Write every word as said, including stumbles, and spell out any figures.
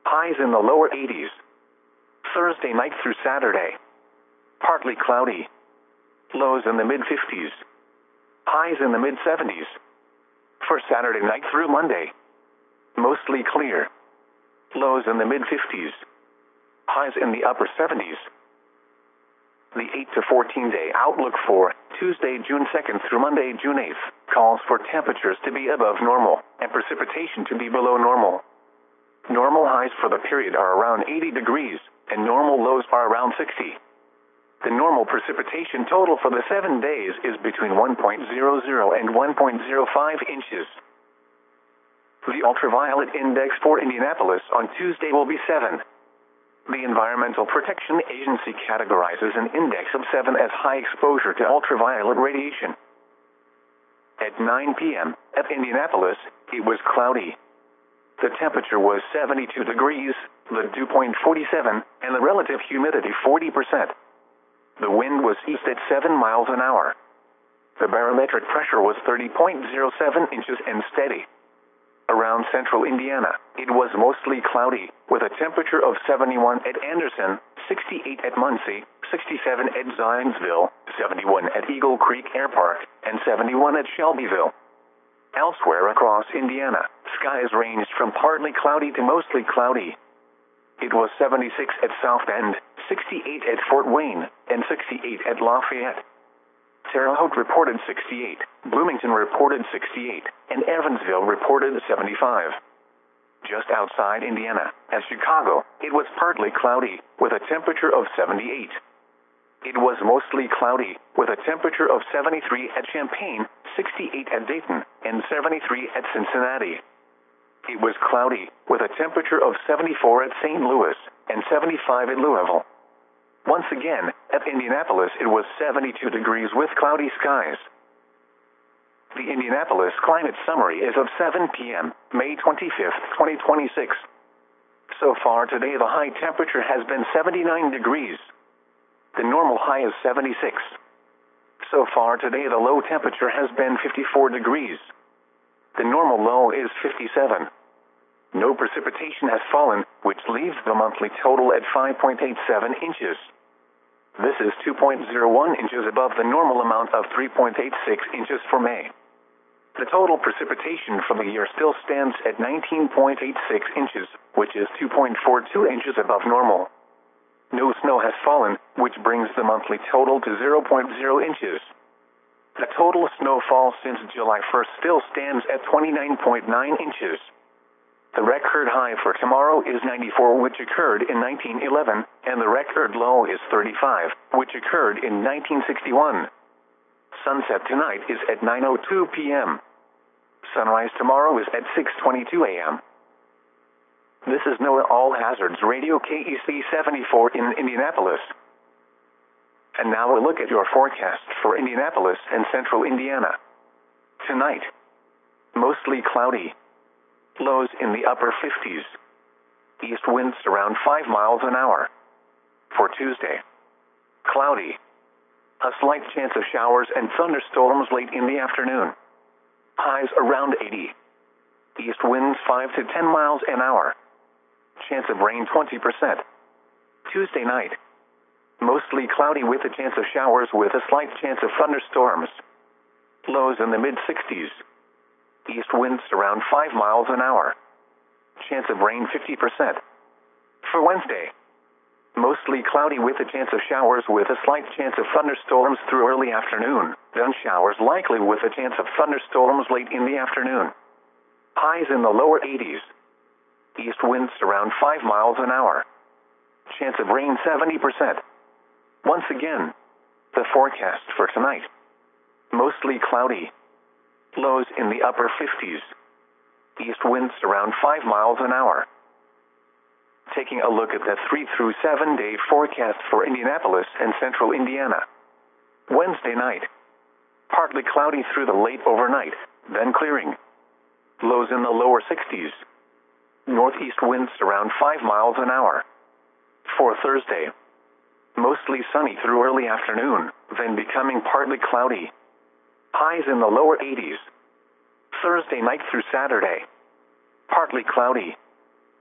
Highs in the lower eighties. Thursday night through Saturday. Partly cloudy. Lows in the mid-fifties. Highs in the mid-seventies. For Saturday night through Monday. Mostly clear. Lows in the mid-fifties. Highs in the upper seventies. The eight to fourteen day outlook for Tuesday, June second through Monday, June eighth, calls for temperatures to be above normal and precipitation to be below normal. Normal highs for the period are around eighty degrees, and normal lows are around sixty. The normal precipitation total for the seven days is between one point zero zero and one point zero five inches. The ultraviolet index for Indianapolis on Tuesday will be seven. The Environmental Protection Agency categorizes an index of seven as high exposure to ultraviolet radiation. At nine p m at Indianapolis, it was cloudy. The temperature was seventy-two degrees, the dew point forty-seven, and the relative humidity forty percent. The wind was east at seven miles an hour. The barometric pressure was thirty point zero seven inches and steady. Around central Indiana, it was mostly cloudy, with a temperature of seventy-one at Anderson, sixty-eight at Muncie, sixty-seven at Zionsville, seventy-one at Eagle Creek Air Park, and seventy-one at Shelbyville. Elsewhere across Indiana, skies ranged from partly cloudy to mostly cloudy. It was seventy-six at South Bend, sixty-eight at Fort Wayne, and sixty-eight at Lafayette. Terre Haute reported sixty-eight, Bloomington reported sixty-eight, and Evansville reported seventy-five. Just outside Indiana, at Chicago, it was partly cloudy, with a temperature of seventy-eight. It was mostly cloudy, with a temperature of seventy-three at Champaign, sixty-eight at Dayton, and seventy-three at Cincinnati. It was cloudy, with a temperature of seventy-four at Saint Louis, and seventy-five at Louisville. Once again, at Indianapolis it was seventy-two degrees with cloudy skies. The Indianapolis Climate Summary is of seven p m, May twenty-fifth, twenty twenty-six. So far today the high temperature has been seventy-nine degrees. The normal high is seventy-six. So far today the low temperature has been fifty-four degrees. The normal low is fifty-seven. No precipitation has fallen, which leaves the monthly total at five point eight seven inches. This is two point zero one inches above the normal amount of three point eight six inches for May. The total precipitation for the year still stands at nineteen point eight six inches, which is two point four two inches above normal. No snow has fallen, which brings the monthly total to zero point zero inches. The total snowfall since July first still stands at twenty-nine point nine inches. The record high for tomorrow is ninety-four, which occurred in nineteen eleven, and the record low is thirty-five, which occurred in nineteen sixty-one. Sunset tonight is at nine oh two p m Sunrise tomorrow is at six twenty-two a m This is NOAA All Hazards Radio K E C seventy-four in Indianapolis. And now a look at your forecast for Indianapolis and central Indiana. Tonight, mostly cloudy. Lows in the upper fifties. East winds around five miles an hour. For Tuesday, cloudy. A slight chance of showers and thunderstorms late in the afternoon. Highs around eighty. East winds five to ten miles an hour. Chance of rain twenty percent. Tuesday night, mostly cloudy with a chance of showers with a slight chance of thunderstorms. Lows in the mid-sixties. East winds around five miles an hour. Chance of rain fifty percent. For Wednesday, mostly cloudy with a chance of showers with a slight chance of thunderstorms through early afternoon, then showers likely with a chance of thunderstorms late in the afternoon. Highs in the lower eighties. East winds around five miles an hour. Chance of rain seventy percent. Once again, the forecast for tonight. Mostly cloudy. Lows in the upper fifties. East winds around five miles an hour. Taking a look at the three through seven day forecast for Indianapolis and central Indiana. Wednesday night, partly cloudy through the late overnight, then clearing. Lows in the lower sixties. Northeast winds around five miles an hour. For Thursday, mostly sunny through early afternoon, then becoming partly cloudy. Highs in the lower eighties. Thursday night through Saturday, partly cloudy.